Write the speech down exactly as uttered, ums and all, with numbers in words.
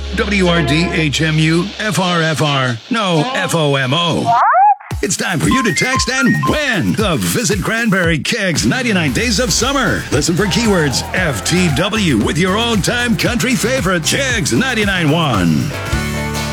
W R D H M U F R F R. No, F O M O. It's time for you to text and win the Visit Cranberry Kegs ninety-nine Days of Summer. Listen for keywords F T W with your old-time country favorite, Kegs ninety-nine point one.